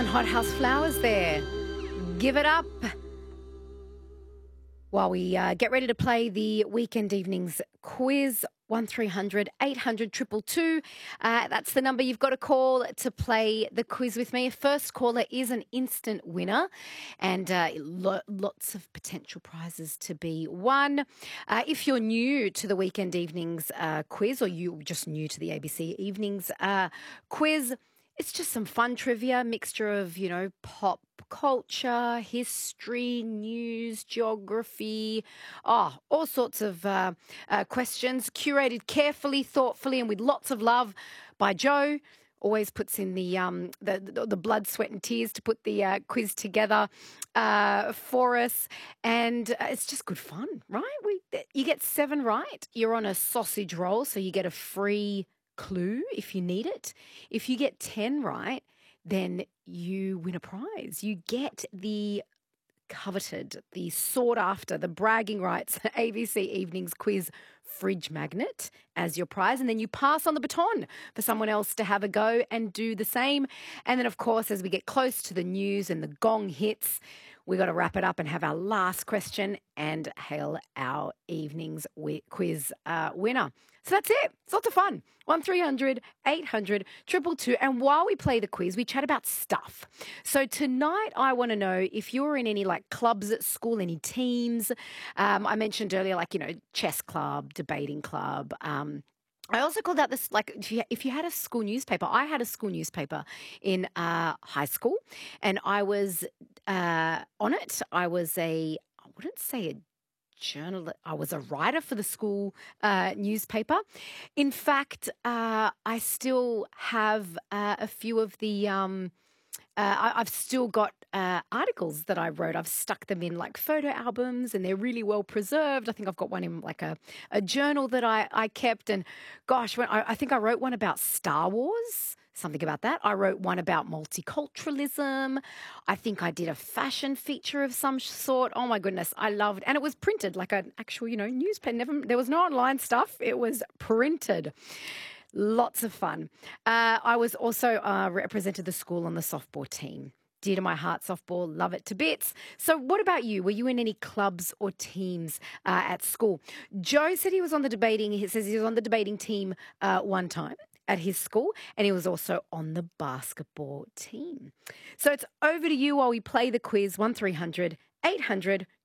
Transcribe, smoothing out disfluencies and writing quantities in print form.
And Hothouse Flowers there. Give it up. While we get ready to play the weekend evenings quiz, 1300 800 222. That's the number you've got to call to play the quiz with me. First caller is an instant winner and lots of potential prizes to be won. If you're new to the weekend evenings quiz, or you just new to the ABC evenings quiz, it's just some fun trivia, mixture of, pop culture, history, news, geography, all sorts of questions curated carefully, thoughtfully, and with lots of love by Joe. Always puts in the blood, sweat, and tears to put the quiz together for us, and it's just good fun, right? You get 7 right, you're on a sausage roll, so you get a free clue if you need it. If you get 10 right, then you win a prize. You get the coveted, the sought after, the bragging rights ABC Evenings Quiz fridge magnet as your prize. And then you pass on the baton for someone else to have a go and do the same. And then, of course, as we get close to the news and the gong hits, we got to wrap it up and have our last question and hail our evening's quiz winner. So that's it. It's lots of fun. 1300 800 222. And while we play the quiz, we chat about stuff. So tonight, I want to know if you're in any clubs at school, any teams. I mentioned earlier, chess club, debating club. I also called out this, if you had a school newspaper. I had a school newspaper in high school, and I was on it. I wouldn't say a journalist. I was a writer for the school newspaper. In fact, I still have a few of the. I've still got articles that I wrote. I've stuck them in photo albums, and they're really well preserved. I think I've got one in a journal that I kept. And gosh, I think I wrote one about Star Wars. Something about that. I wrote one about multiculturalism. I think I did a fashion feature of some sort. Oh my goodness, I loved, and it was printed like an actual, newspaper. There was no online stuff. It was printed. Lots of fun. I was also represented the school on the softball team. Dear to my heart, softball, love it to bits. So what about you? Were you in any clubs or teams at school? Joe said he says he was on the debating team one time at his school, and he was also on the basketball team. So it's over to you while we play the quiz, 1300 800